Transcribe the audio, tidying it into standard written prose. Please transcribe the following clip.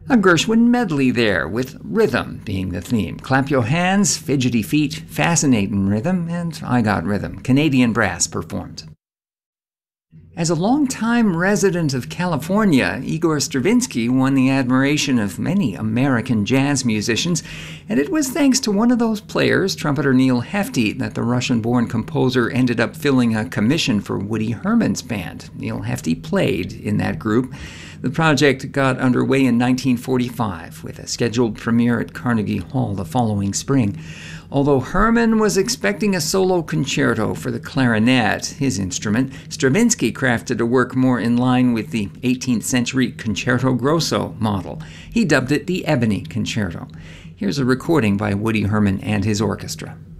A Gershwin medley there, with rhythm being the theme. Clap your hands, fidgety feet, fascinating rhythm, and I Got Rhythm. Canadian brass performed. As a longtime resident of California, Igor Stravinsky won the admiration of many American jazz musicians, and it was thanks to one of those players, trumpeter Neil Hefti, that the Russian-born composer ended up filling a commission for Woody Herman's band. Neil Hefti played in that group. The project got underway in 1945, with a scheduled premiere at Carnegie Hall the following spring. Although Herman was expecting a solo concerto for the clarinet, his instrument, Stravinsky crafted a work more in line with the 18th century concerto grosso model. He dubbed it the Ebony Concerto. Here's a recording by Woody Herman and his orchestra.